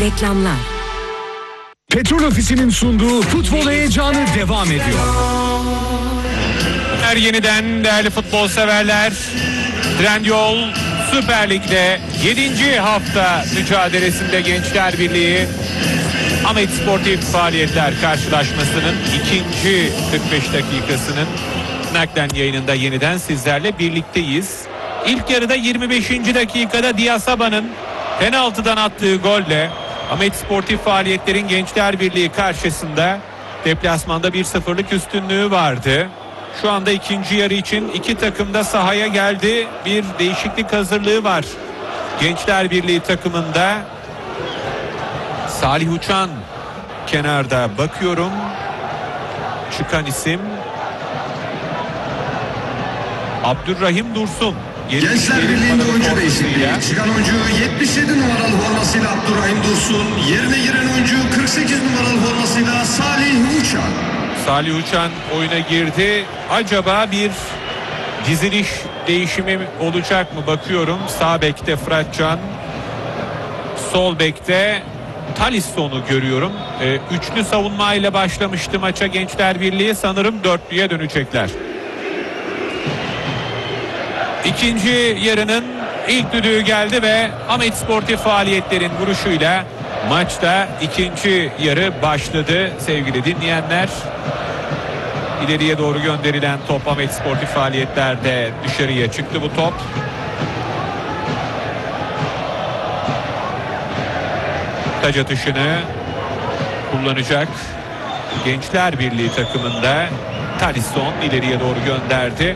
Reklamlar. Petrol Ofisi'nin sunduğu futbol heyecanı devam ediyor. Yeniden değerli futbol severler, Trendyol Süper Lig'de 7. hafta mücadelesinde Gençler Birliği Ahmet Sportif Faaliyetler karşılaşmasının ikinci 45 dakikasının naklen yayınında yeniden sizlerle birlikteyiz. İlk yarıda 25. dakikada Diasaba'nın penaltıdan attığı golle Ahmet Sportif Faaliyetler'in Gençler Birliği karşısında deplasmanda 1-0'lık üstünlüğü vardı. Şu anda ikinci yarı için iki takım da sahaya geldi. Bir değişiklik hazırlığı var Gençler Birliği takımında. Salih Uçan kenarda, bakıyorum. Çıkan isim Abdurrahim Dursun. Gençler Birliği'nde oyuncu değişikliği. Çıkan oyuncu 77 numaralı formasıyla Abdurrahim Dursun. Yerine giren oyuncu 48 numaralı formasıyla Salih Uçan. Salih Uçan oyuna girdi. Acaba bir diziliş değişimi olacak mı bakıyorum. Sağ bekte Fıratcan, sol bekte Talisson'u görüyorum. Üçlü savunma ile başlamıştı maça Gençler Birliği, sanırım dörtlüye dönecekler. İkinci yarının ilk düdüğü geldi ve Ahmet Sportif Faaliyetler'in vuruşuyla maçta ikinci yarı başladı sevgili dinleyenler. İleriye doğru gönderilen top Ahmet Sportif Faaliyetler'de dışarıya çıktı bu top. Taç atışını kullanacak Gençler Birliği takımında Talisson ileriye doğru gönderdi.